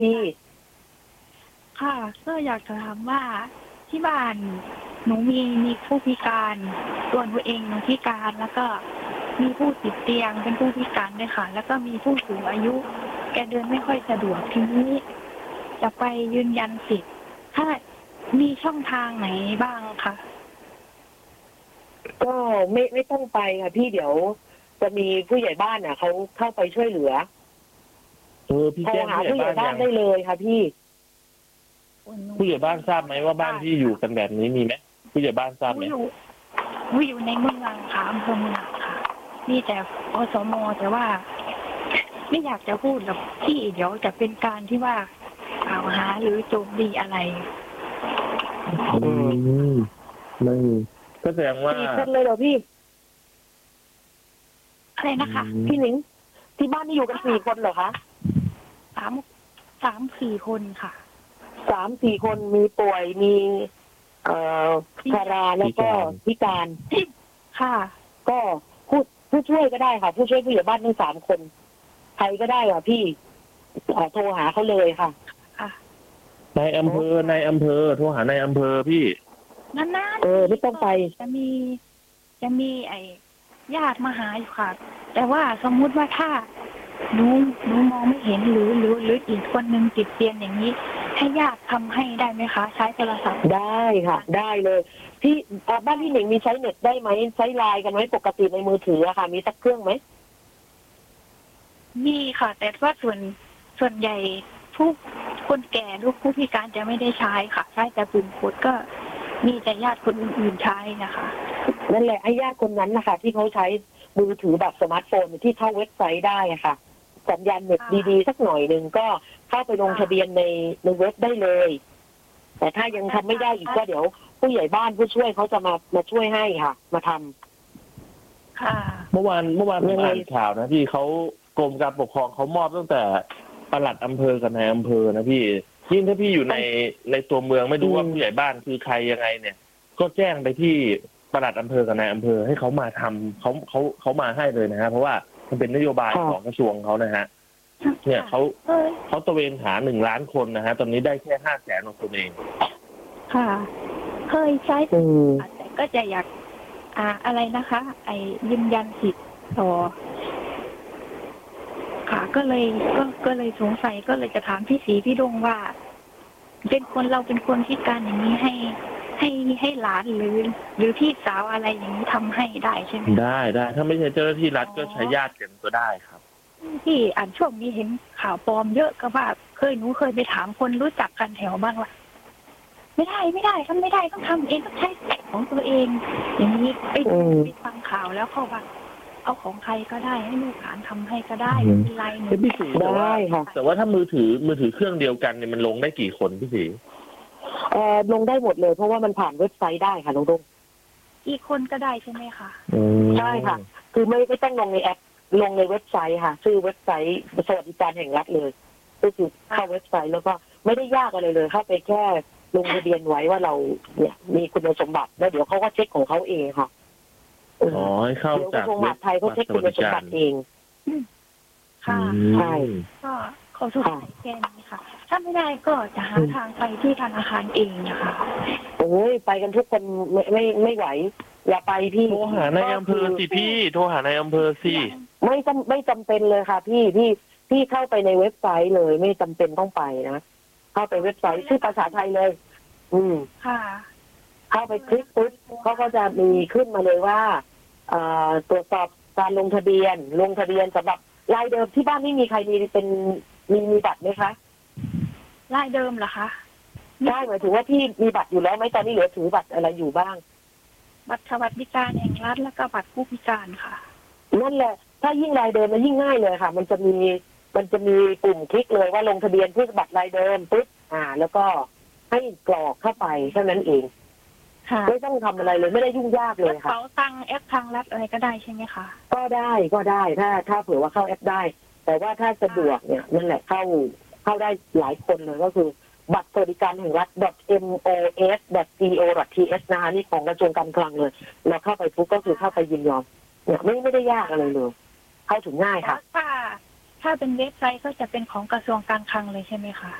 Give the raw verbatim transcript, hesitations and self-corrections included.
พี่ค่ะก็อยากจะถามว่าที่บ้านหนูมีมีผู้พิการส่วนตัวเองหนูพิการแล้วก็มีผู้ติดเตียงเป็นผู้พิการด้วยค่ะแล้วก็มีผู้สูงอายุแกเดินไม่ค่อยสะดวกทีนี้จะไปยืนยันสิทธิ์ถ้ามีช่องทางไหนบ้างคะก็ไม่ไม่ต้องไปค่ะพี่เดี๋ยวจะมีผู้ใหญ่บ้านอ่ะเขาเข้าไปช่วยเหลือเออพี่โทรแจ้งหาผู้ใหญ่ผู้ใหญ่บ้านบ้านยังได้เลยค่ะพี่ผู้ใหญ่บ้านทราบไหมว่าบ้านที่อยู่กันแบบนี้มีไหมผู้ใหญ่บ้านทราบหไหมนูอยู่หนูอยู่ในเมืองค่ะอำเภอเมืองค่ะมีแต่อสมแต่ว่าไม่อยากจะพูดกับพี่เดี๋ยวจะเป็นการที่ว่ากล่าวหาหรือโจมตีอะไรอืมไม่ก็แสดงว่าสี่คนเลยเหรอพี่อะไรนะคะพี่หนิงที่บ้านนี่อยู่กันสี่คนเหรอคะสามสามสี่คนค่ะสามสี่คนมีป่วยมี เอ่อชราแล้วก็พิการค่ะก็ผู้ผู้ช่วยก็ได้ค่ะ ผู้ช่วยผู้ใหญ่บ้านทั้งสามคนใครก็ได้ค่ะพี่เอ่อโทรหาเขาเลยค่ะค่ะในอำเภอในอำเภอโทรหาในอำเภอพี่นานๆเออไม่ต้องไปจะมี จะมีไอ้ญาติมาหาอยู่ค่ะ แต่ว่าสมมุติว่าถ้าหนูหนูมองไม่เห็นหรือหรือหรืออีกคนนึงติดเตียงอย่างนี้ ให้ญาติทำให้ได้ไหมคะ ใช้โทรศัพท์ได้ค่ะ ได้เลยพี่อ่าบ้านพี่หนิงมีใช้เน็ตได้ไหมใช้ไลน์กันไหมปกติในมือถืออะค่ะ มีสักเครื่องไหมมีค่ะ แต่ว่าส่วนส่วนใหญ่ผู้คนแก่หรือผู้พิการจะไม่ได้ใช้ค่ะ ใช้แต่ปุ่มกดก็มีแต่ญาติคนอื่นๆใช้นะคะนั่นแหละไอ้ญาติคนนั้นนะคะที่เขาใช้มือถือแบบสมาร์ทโฟนที่เข้าเว็บไซต์ได้อะค่ะ สัญญาณเน็ตดีๆสักหน่อยหนึ่งก็เข้าไปลงทะเบียนในในเว็บได้เลย แต่ถ้ายังทำไม่ได้อีกก็เดี๋ยวผู้ใหญ่บ้านผู้ช่วยเขาจะมามาช่วยให้ค่ะ มาทำค่ะเมื่อวานเมื่อวานผมยังไงอ่านข่าวนะพี่เขากรมการปกครองเขามอบตั้งแต่ปลัดอำเภอกับนายอำเภอนะพี่ยิ่งถ้าพี่อยู่ในในตัวเมืองไม่รู้ว่าผู้ใหญ่บ้านคือใครยังไงเนี่ย ก็แจ้งไปที่ปลัดอำเภอกับนายอำเภอให้เขามาทำเขาเขาเขามาให้เลยนะฮะเพราะว่ามันเป็นนโยบายของกระทรวงเขานะฮะเนี่ยเขาเอ้ยเขาตระเวนหาหนึ่งล้านคนนะฮะตอนนี้ได้แค่ห้าแสนคนเองค่ะ เคยใช้อืมแต่ก็จะอยาก อ่าอะไรนะคะ ไอ้ยืนยันสิทธิ์ต่อ ค่ะ ก็เลยก็ก็เลยสงสัยก็เลยจะถามพี่ศรีพี่ดงว่า เป็นคนเราเป็นคนพิการอย่างนี้ให้ให้ให้หลานหรือ หรือพี่สาวอะไรอย่างนี้ทำให้ได้ใช่ไหมได้ได้ถ้าไม่ใช่เจ้าหน้าที่รัฐก็ใช้ญาติกันก็ได้ครับที่อ่านช่วงนี้เห็นข่าวปลอมเยอะก็ว่าเคยหนูเคยไปถามคนรู้จักกันแถวบ้างว่าไม่ได้ไม่ได้ทำไม่ได้ต้องทำเองต้องใช้ของตัวเอง อย่างนี้ไปอืมไปฟังข่าวแล้วเขาว่าเอาของใครก็ได้ให้ลูกหลานทำให้ก็ได้อืไม่มเป็นไรหนูเฮ้ยพี่ศรีแต่ว่าได้ค่ะแต่ว่าถ้ามือถือมือถือเครื่องเดียวกันเนี่ยมันลงได้กี่คนพี่ศรีเอ่อลงได้หมดเลย เพราะว่ามันผ่านเว็บไซต์ได้ค่ะน้องดงอีกคนก็ได้ใช่ไหมคะใช่ค่ะ คือไม่ไม่ต้องลงในแอปลงในเว็บไซต์ค่ะชื่อเว็บไซต์สวัสดิการแห่งรัฐเลยก็คือเข้าเว็บไซต์แล้วก็ไม่ได้ยากอะไรเลยเข้าไปแค่ลงทะเบียนไว้ว่าเราเนี่ยมีคุณสมบัติแล้วเดี๋ยวเขาก็เช็คของเขาเองค่ะเอออ๋อให้เข้าเดี๋ยวกจากระทรวงมหาดไทยเขาเช็คคุณสมบัติเองค่ะใช่ก็เขาสงสัยแค่นี้ค่ะ ถ้าไม่ได้ก็จะหาทางไปที่ธนาคารเองนะคะโอ้ยไปกันทุกคนไม่ไม่ไม่ไหว อย่าไปพี่โทรหาในอำเภอสิพี่โทรหาในอำเภอสิไม่จำไม่จำเป็นเลยค่ะ พี่พี่พี่เข้าไปในเว็บไซต์เลย ไม่จำเป็นต้องไปนะเข้าไปเว็บไซต์ชื่อภาษาไทยเลย อืมค่ะเข้าไปคลิกปุ๊บเขาก็จะมีขึ้นมาเลยว่าเอ่อตรวจสอบการลงทะเบียน ลงทะเบียนสำหรับรายเดิมที่บ้านไม่มีใครมีเป็นมีมีบัตรไหมคะรายเดิมเหรอคะใช่หมายถึงว่าพี่มีบัตรอยู่แล้วไหมตอนนี้เหลือถือบัตรอะไรอยู่บ้างบัตรสวัสดิการแห่งรัฐแล้วก็บัตรผู้พิการค่ะนั่นแหละ ถ้ายิ่งรายเดิมมันยิ่งง่ายเลยค่ะ มันจะมีมันจะมีปุ่มคลิกเลยว่าลงทะเบียนเพื่อบัตรรายเดิมปุ๊บอ่า แล้วก็ให้กรอกเข้าไปเท่านั้นเองค่ะไม่ต้องทำอะไรเลยไม่ได้ยุ่งยากเลยกค่ะระเป๋าตังค์แอปทางรัฐอะไรก็ได้ใช่ไหมคะก็ได้ก็ได้ถ้าถ้าเผื่อว่าเข้าแอปได้ แต่ว่าถ้าสะดวกเนี่ยนั่นแหละเข้าเข้าได้หลายคนเลยก็คือบัตรสวัสดิการแห่งรัฐ .ม โอ เอส ซี โอ ที เอส นะคะนี่ของกระทรวงการคลังเลยเราเข้าไปปุ๊บก็คือเข้าไปยินยอมเนี่ยไม่ไม่ได้ยากอะไรเลยเข้าถึงง่ายค่ะถ้าถ้าเป็นเว็บไซต์ก็จะเป็นของกระทรวงการคลังเลยใช่ไหมคะ